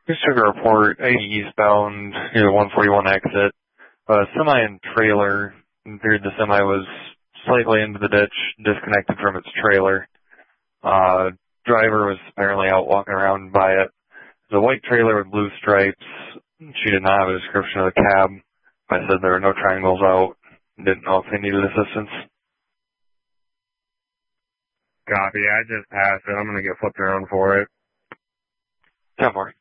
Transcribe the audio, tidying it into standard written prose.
Just took a report, 80 eastbound, near the 141 exit. Semi and trailer, appeared the semi was slightly into the ditch, disconnected from its trailer. Driver was apparently out walking around by it. The white trailer with blue stripes. She did not have a description of the cab. I said there were no triangles out. Didn't know if they needed assistance. Copy. I just passed it. I'm going to get flipped around for it. 10-4.